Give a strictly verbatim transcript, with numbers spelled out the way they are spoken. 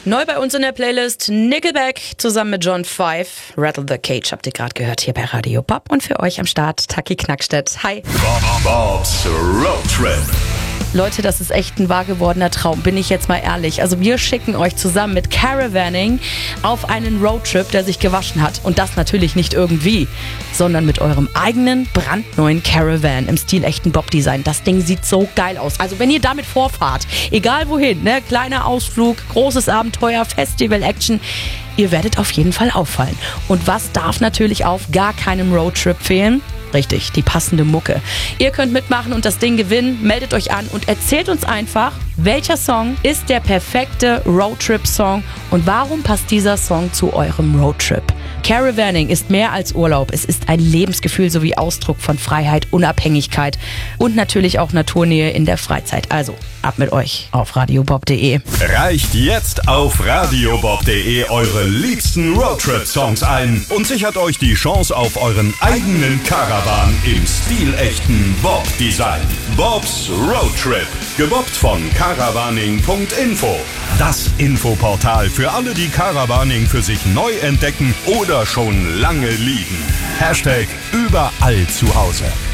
Neu bei uns in der Playlist Nickelback zusammen mit John Five. Rattle the Cage habt ihr gerade gehört hier bei Radio Bob. Und für euch am Start Taki Knackstedt. Hi. Bob's Road Trip. Leute, das ist echt ein wahr gewordener Traum, bin ich jetzt mal ehrlich. Also wir schicken euch zusammen mit Caravaning auf einen Roadtrip, der sich gewaschen hat. Und das natürlich nicht irgendwie, sondern mit eurem eigenen brandneuen Caravan im stilechten Bob-Design. Das Ding sieht so geil aus. Also wenn ihr damit vorfahrt, egal wohin, ne, kleiner Ausflug, großes Abenteuer, Festival-Action, ihr werdet auf jeden Fall auffallen. Und was darf natürlich auf gar keinem Roadtrip fehlen? Richtig, die passende Mucke. Ihr könnt mitmachen und das Ding gewinnen. Meldet euch an und erzählt uns einfach, welcher Song ist der perfekte Roadtrip-Song und warum passt dieser Song zu eurem Roadtrip? Caravaning ist mehr als Urlaub. Es ist ein Lebensgefühl sowie Ausdruck von Freiheit, Unabhängigkeit und natürlich auch Naturnähe in der Freizeit. Also, ab mit euch auf radiobob punkt de. Reicht jetzt auf radiobob punkt de eure liebsten Roadtrip-Songs ein und sichert euch die Chance auf euren eigenen Caravan im stilechten Bob-Design. Bob's Roadtrip, gebobbt von caravaning punkt info. Das Infoportal für alle, die Caravaning für sich neu entdecken oder schon lange lieben. Hashtag überall zu Hause.